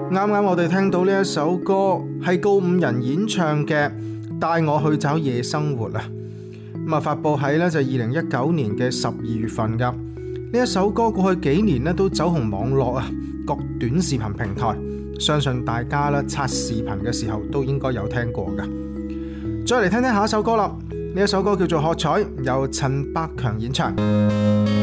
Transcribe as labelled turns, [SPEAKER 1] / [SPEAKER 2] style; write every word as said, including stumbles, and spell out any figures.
[SPEAKER 1] 啱啱我哋聽到呢一首歌係告五人演唱嘅《帶我去找夜生活》啊，咁啊發佈喺呢就二零一九年嘅十二月份噶。呢一首歌過去幾年呢都走紅網絡啊，各短視頻平台，相信大家咧刷視頻嘅時候都應該有聽過噶。再嚟聽聽下一首歌啦，呢一首歌叫做《喝彩》，由陳百強演唱。